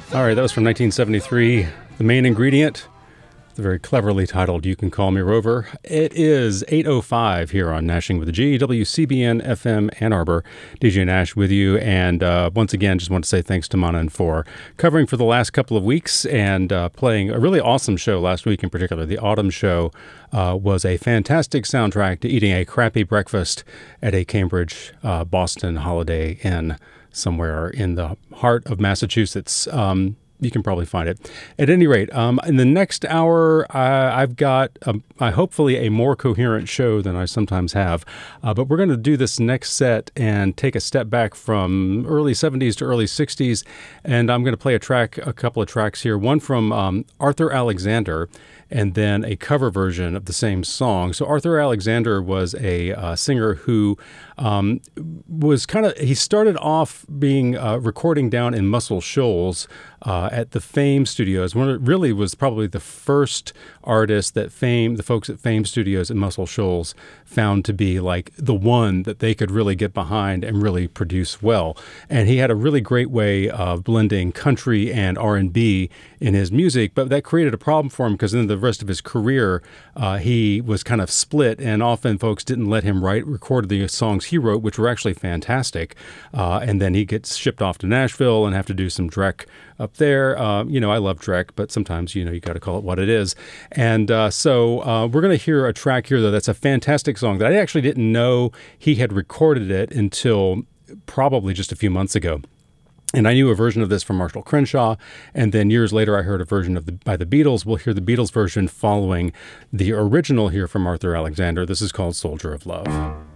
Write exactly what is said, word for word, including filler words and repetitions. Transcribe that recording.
All right, that was from nineteen seventy-three. The Main Ingredient, the very cleverly titled You Can Call Me Rover. It is eight oh five here on Nashing with a G, W C B N F M Ann Arbor. D J Nash with you. And uh, once again, just want to say thanks to Manan for covering for the last couple of weeks and uh, playing a really awesome show last week in particular. The Autumn Show uh, was a fantastic soundtrack to eating a crappy breakfast at a Cambridge, uh, Boston Holiday Inn somewhere in the heart of Massachusetts. Um, you can probably find it. At any rate, um, in the next hour, uh, I've got um, uh, hopefully a more coherent show than I sometimes have. Uh, but we're going to do this next set and take a step back from early seventies to early sixties. And I'm going to play a track, a couple of tracks here. One from um, Arthur Alexander, and then a cover version of the same song. So Arthur Alexander was a uh, singer who um, was kind of, he started off being uh, recording down in Muscle Shoals uh, at the Fame Studios. One of, really was probably the first artist that Fame, the folks at Fame Studios at Muscle Shoals found to be like the one that they could really get behind and really produce well. And he had a really great way of blending country and R and B in his music, but that created a problem for him because in the rest of his career, uh, he was kind of split, and often folks didn't let him write, record the songs he wrote, which were actually fantastic. Uh, and then he gets shipped off to Nashville and have to do some Drek up there. Uh, you know, I love Drek, but sometimes, you know, you got to call it what it is. And uh, so uh, we're going to hear a track here, though, that's a fantastic song that I actually didn't know he had recorded it until probably just a few months ago. And I knew a version of this from Marshall Crenshaw, and then years later I heard a version of the by the Beatles. We'll hear the Beatles version following the original here from Arthur Alexander. This is called Soldier of Love.